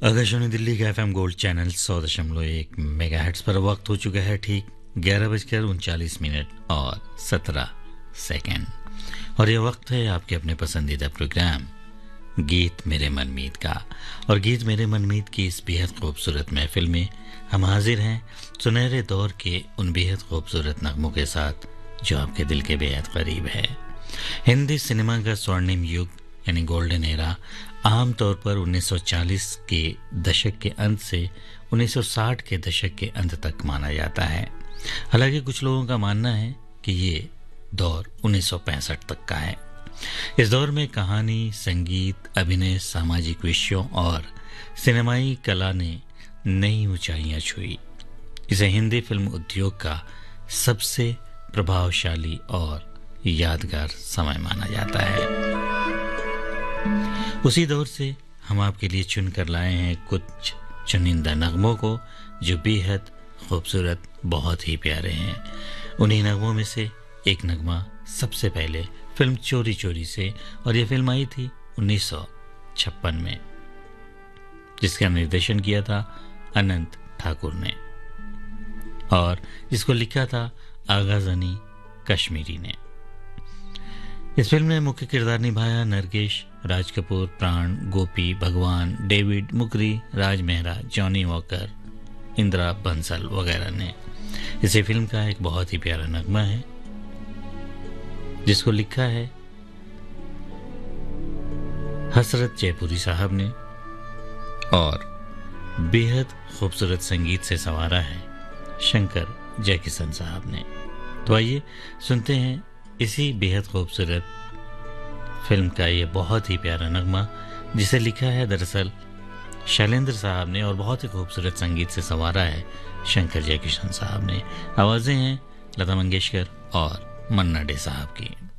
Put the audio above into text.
आकाशवाणी दिल्ली का FM gold channel 100.1 megahertz पर वक्त हो चुका है ठीक 11:39 और 17 सेकंड। और ये वक्त है आपके अपने पसंदीदा प्रोग्राम गीत मेरे मनमीत का। और गीत मेरे मनमीत की इस बेहद खूबसूरत महफिल में हम हाजिर हैं सुनहरे दौर के उन बेहद खूबसूरत नगमों के साथ जो आपके दिल के बेहद करीब है। हिंदी सिनेमा का स्वर्णिम युग यानी गोल्डन एरा आमतौर पर 1940 के दशक के अंत से 1960 के दशक के अंत तक माना जाता है। हालांकि कुछ लोगों का मानना है कि ये दौर 1965 तक का है। इस दौर में कहानी, संगीत, अभिनय, सामाजिक विषयों और सिनेमाई कला ने नई ऊंचाइयां छुई। इसे हिंदी फिल्म उद्योग का सबसे प्रभावशाली और यादगार समय माना जाता है। उसी दौर से हम आपके लिए चुनकर लाए हैं कुछ चुनिंदा नगमों को जो बेहद खूबसूरत, बहुत ही प्यारे हैं। उन्हीं नगमों में से एक नगमा सबसे पहले फिल्म चोरी चोरी से, और ये फिल्म आई थी 1956 में, जिसका निर्देशन किया था अनंत ठाकुर ने और जिसको लिखा था आगा ज़नी कश्मीरी ने। इस फिल्म में मुख्य किरदार निभाया नरगिस, राज कपूर, प्राण, गोपी, भगवान, डेविड, मुकरी, राज मेहरा, जॉनी वॉकर, इंदिरा बंसल वगैरह ने। इसी फिल्म का एक बहुत ही प्यारा नगमा है जिसको लिखा है हसरत जयपुरी साहब ने और बेहद खूबसूरत संगीत से संवारा है शंकर जयकिशन साहब ने। तो आइए सुनते हैं इसी बेहद खूबसूरत फिल्म का ये बहुत ही प्यारा नगमा जिसे लिखा है दरअसल शैलेंद्र साहब ने और बहुत ही खूबसूरत संगीत से संवारा है शंकर जयकिशन साहब ने। आवाजें हैं लता मंगेशकर और मन्ना डे साहब की।